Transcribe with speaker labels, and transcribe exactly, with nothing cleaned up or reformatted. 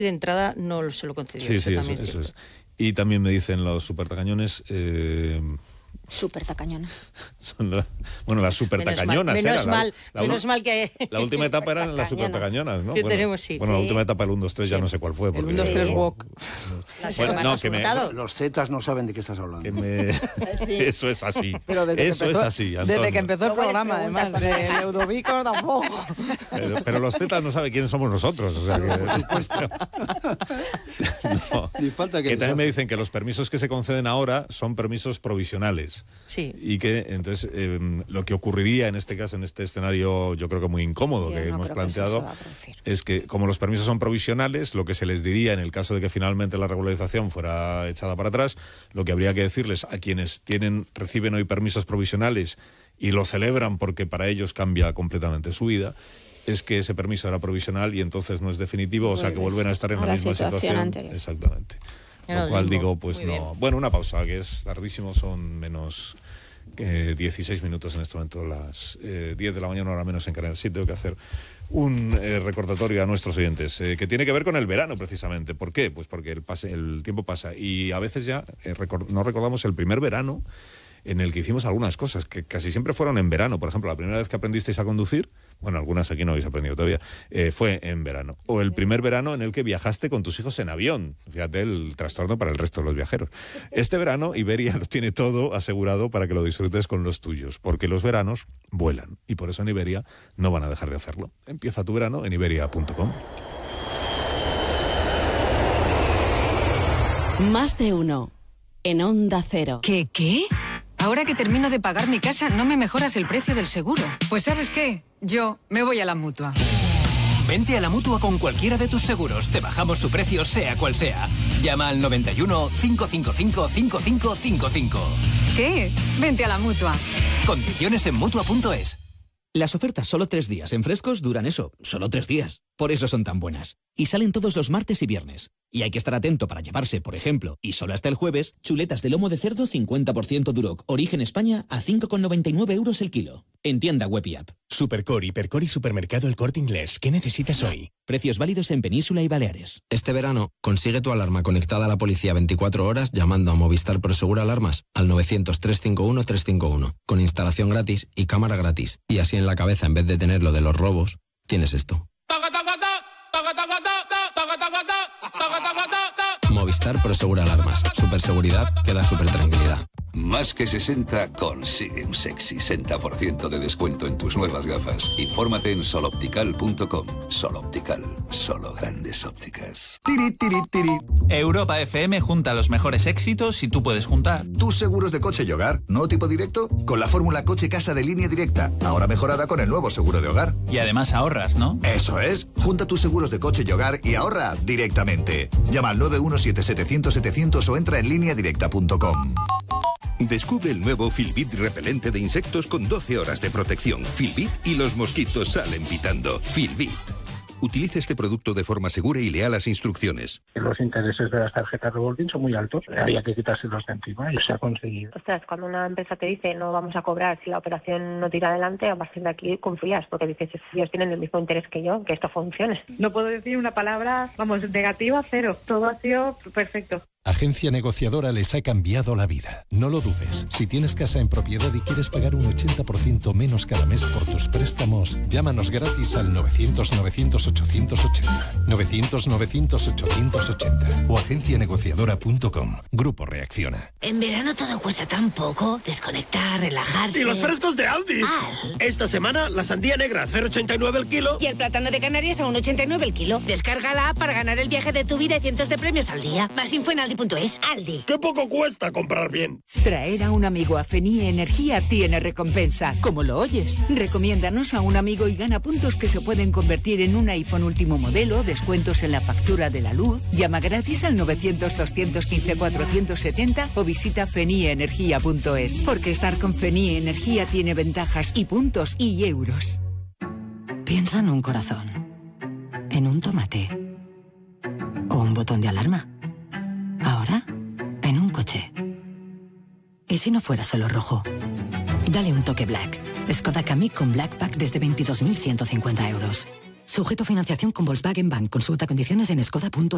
Speaker 1: de entrada no se lo concedió.
Speaker 2: Sí,
Speaker 1: eso
Speaker 2: sí,
Speaker 1: también
Speaker 2: eso,
Speaker 1: es
Speaker 2: eso
Speaker 1: cierto.
Speaker 2: es. Y también me dicen los supertacañones... Eh,
Speaker 3: Súper tacañonas.
Speaker 2: Son la, bueno, las supertacañonas.
Speaker 1: Menos mal, menos,
Speaker 2: era,
Speaker 1: mal,
Speaker 2: la,
Speaker 1: menos
Speaker 2: la,
Speaker 1: mal que...
Speaker 2: La última etapa eran las supertacañonas, ¿no?
Speaker 1: Que
Speaker 2: Bueno,
Speaker 1: tenemos, sí.
Speaker 2: bueno,
Speaker 1: sí.
Speaker 2: la última etapa, el uno, dos, tres, sí. Ya no sé cuál fue. Porque,
Speaker 4: el uno, dos, tres, walk.
Speaker 2: Bueno, no, que me,
Speaker 5: los Zetas no saben de qué estás hablando.
Speaker 2: Que me, sí. Eso es así.
Speaker 4: Pero desde
Speaker 2: eso
Speaker 4: empezó,
Speaker 2: es así, Antonio.
Speaker 4: Desde que empezó el programa, además, de Ludovico tampoco.
Speaker 2: Pero, pero los Zetas no saben quiénes somos nosotros. O sea que,
Speaker 5: por supuesto.
Speaker 2: No,
Speaker 5: Ni falta que
Speaker 2: que también me dicen que los permisos que se conceden ahora son permisos provisionales.
Speaker 1: Sí.
Speaker 2: Y que entonces eh, lo que ocurriría en este caso, en este escenario, yo creo que muy incómodo
Speaker 3: Yo
Speaker 2: que
Speaker 3: no
Speaker 2: hemos
Speaker 3: creo
Speaker 2: planteado,
Speaker 3: que
Speaker 2: es que como los permisos son provisionales, lo que se les diría en el caso de que finalmente la regularización fuera echada para atrás, lo que habría que decirles a quienes tienen reciben hoy permisos provisionales y lo celebran porque para ellos cambia completamente su vida, es que ese permiso era provisional y entonces no es definitivo, Vuelves o sea que vuelven a estar en
Speaker 3: a
Speaker 2: la,
Speaker 3: la
Speaker 2: misma
Speaker 3: situación
Speaker 2: situación.
Speaker 3: anterior.
Speaker 2: Exactamente.
Speaker 1: Ya
Speaker 2: Lo cual
Speaker 1: digo,
Speaker 2: digo, pues
Speaker 1: muy
Speaker 2: no.
Speaker 1: bien.
Speaker 2: Bueno, una pausa, que es tardísimo, son menos eh, dieciséis minutos en este momento, las eh, diez de la mañana, hora menos en Canarias. Sí, tengo que hacer un eh, recordatorio a nuestros oyentes, eh, que tiene que ver con el verano precisamente. ¿Por qué? Pues porque el, pase, el tiempo pasa y a veces ya eh, record, no recordamos el primer verano en el que hicimos algunas cosas, que casi siempre fueron en verano. Por ejemplo, la primera vez que aprendisteis a conducir, bueno, algunas aquí no habéis aprendido todavía, eh, fue en verano. O el primer verano en el que viajaste con tus hijos en avión. Fíjate el trastorno para el resto de los viajeros. Este verano Iberia lo tiene todo asegurado para que lo disfrutes con los tuyos, porque los veranos vuelan y por eso en Iberia no van a dejar de hacerlo. Empieza tu verano en iberia punto com.
Speaker 6: Más de uno en Onda Cero.
Speaker 7: ¿Qué, qué? Ahora que termino de pagar mi casa, ¿no me mejoras el precio del seguro? Pues ¿sabes qué? Yo me voy a la Mutua.
Speaker 8: Vente a la Mutua con cualquiera de tus seguros. Te bajamos su precio, sea cual sea. Llama al noventa y uno, cinco cinco cinco, cinco cinco cinco cinco.
Speaker 7: ¿Qué? Vente a la Mutua.
Speaker 8: Condiciones en Mutua punto es.
Speaker 9: Las ofertas solo tres días en Frescos duran eso, solo tres días. Por eso son tan buenas. Y salen todos los martes y viernes. Y hay que estar atento para llevarse, por ejemplo, y solo hasta el jueves, chuletas de lomo de cerdo cincuenta por ciento Duroc, origen España, a cinco con noventa y nueve euros el kilo. En tienda web y app.
Speaker 10: Supercor, Hipercor y Supermercado El Corte Inglés. ¿Qué necesitas hoy?
Speaker 9: Precios válidos en Península y Baleares.
Speaker 11: Este verano, consigue tu alarma conectada a la policía veinticuatro horas llamando a Movistar Prosegur Alarmas al novecientos, trescientos cincuenta y uno, trescientos cincuenta y uno, con instalación gratis y cámara gratis. Y así en la cabeza, en vez de tener lo de los robos, tienes esto. Movistar Prosegur Alarmas. Superseguridad que da supertranquilidad.
Speaker 12: Más que sesenta consigue un sexy sesenta por ciento de descuento en tus nuevas gafas. Infórmate en sol optical punto com. Sol Optical, solo grandes ópticas.
Speaker 13: Tiri, tiri, tiri. Europa F M junta los mejores éxitos y tú puedes juntar
Speaker 14: tus seguros de coche y hogar, ¿no tipo directo? Con la fórmula Coche Casa de Línea Directa, ahora mejorada con el nuevo seguro de hogar.
Speaker 13: Y además ahorras, ¿no?
Speaker 14: Eso es, junta tus seguros de coche y hogar y ahorra directamente. Llama al nueve uno siete, setecientos, setecientos o entra en línea directa punto com.
Speaker 15: Descubre el nuevo Filbit repelente de insectos con doce horas de protección. Filbit y los mosquitos salen pitando. Filbit. Utilice este producto de forma segura y lea las instrucciones.
Speaker 16: Los intereses de las tarjetas revolving son muy altos. Había que quitárselos de encima y se ha conseguido.
Speaker 17: Ostras, cuando una empresa te dice no vamos a cobrar si la operación no tira adelante, a partir de aquí confías, porque dices, ellos tienen el mismo interés que yo, que esto funcione.
Speaker 18: No puedo decir una palabra, vamos, negativa, cero. Todo ha sido perfecto.
Speaker 19: Agencia Negociadora les ha cambiado la vida. No lo dudes. Si tienes casa en propiedad y quieres pagar un ochenta por ciento menos cada mes por tus préstamos, llámanos gratis al novecientos, novecientos, ochocientos ochenta. novecientos, novecientos, ochocientos ochenta. O agencia negociadora punto com. Grupo Reacciona.
Speaker 20: En verano todo cuesta tan poco. Desconectar, relajarse.
Speaker 21: ¡Y los frescos de Aldi!
Speaker 20: Ah.
Speaker 21: Esta semana, la sandía negra a cero coma ochenta y nueve el kilo.
Speaker 20: Y el plátano de Canarias a uno coma ochenta y nueve el kilo. Descarga la app para ganar el viaje de tu vida y cientos de premios al día. Más info en aldi punto es. Aldi.
Speaker 21: ¡Qué poco cuesta comprar bien!
Speaker 22: Traer a un amigo a Fenie Energía tiene recompensa. ¿Cómo lo oyes? Recomiéndanos a un amigo y gana puntos que se pueden convertir en un iPhone último modelo, descuentos en la factura de la luz. Llama gratis al novecientos, doscientos quince, cuatrocientos setenta o visita fenie energía punto es. Porque estar con Fenie Energía tiene ventajas y puntos y euros.
Speaker 7: Piensa en un corazón, en un tomate o un botón de alarma. Ahora, en un coche. ¿Y si no fuera solo rojo? Dale un toque Black. Skoda Kamiq con Black Pack desde veintidós mil ciento cincuenta euros. Sujeto a financiación con Volkswagen Bank. Consulta condiciones en skoda punto es.